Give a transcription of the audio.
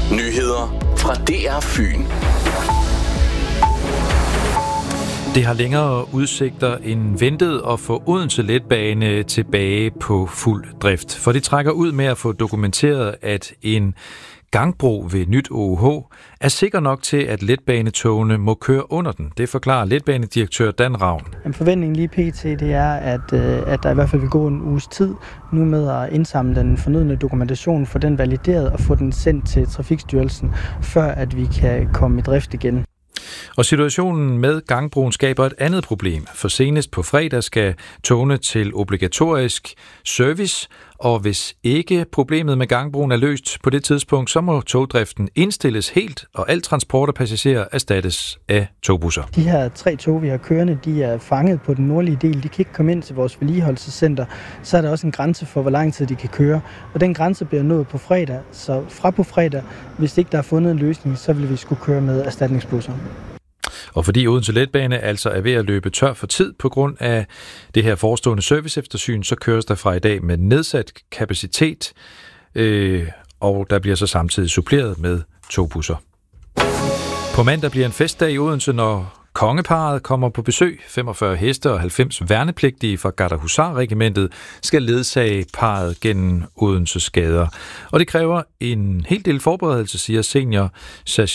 Nyheder fra DR Fyn. Det har længere udsigter end ventet at få Odense Letbane tilbage på fuld drift. For de trækker ud med at få dokumenteret, at en gangbro ved Nyt OUH er sikker nok til, at letbanetogene må køre under den. Det forklarer letbanedirektør Dan Ravn. Forventningen lige pt. Det er, at der i hvert fald vil gå en uges tid nu med at indsamle den fornødne dokumentation, få den valideret og få den sendt til Trafikstyrelsen, før at vi kan komme i drift igen. Og situationen med gangbroen skaber et andet problem. For senest på fredag skal togene til obligatorisk service, og hvis ikke problemet med gangbroen er løst på det tidspunkt, så må togdriften indstilles helt, og al transport af passagerer erstattes af togbusser. De her 3 tog, vi har kørende, de er fanget på den nordlige del. De kan ikke komme ind til vores vedligeholdelsescenter. Så er der også en grænse for, hvor lang tid de kan køre. Og den grænse bliver nået på fredag. Så fra på fredag, hvis ikke der er fundet en løsning, så vil vi skulle køre med erstatningsbusser. Og fordi Odense Letbane altså er ved at løbe tør for tid på grund af det her forestående serviceeftersyn, så køres der fra i dag med nedsat kapacitet, og der bliver så samtidig suppleret med togbusser. På mandag bliver en festdag i Odense, når kongeparret kommer på besøg. 45 heste og 90 værnepligtige fra Gardehusarregimentet skal ledsage parret gennem Odenses gader. Og det kræver en hel del forberedelse, siger senior